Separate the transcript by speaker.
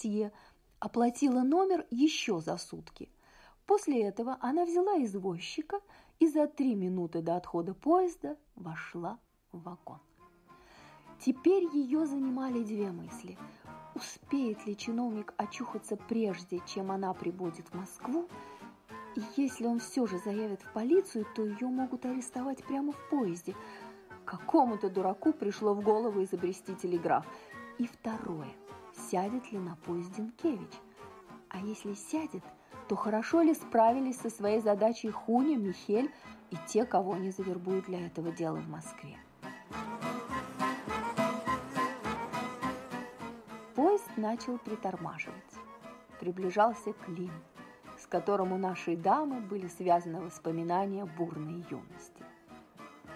Speaker 1: портье, оплатила номер еще за сутки. После этого она взяла извозчика и за 3 минуты до отхода поезда вошла в вагон. Теперь ее занимали две мысли. Успеет ли чиновник очухаться прежде, чем она прибудет в Москву? И если он все же заявит в полицию, то ее могут арестовать прямо в поезде. Какому-то дураку пришло в голову изобрести телеграф. И второе. Сядет ли на поезд Зинкевич? А если сядет, то хорошо ли справились со своей задачей Хуня, Михель и те, кого они завербуют для этого дела в Москве? Поезд начал притормаживать. Приближался Клим, с которым у нашей дамы были связаны воспоминания бурной юности.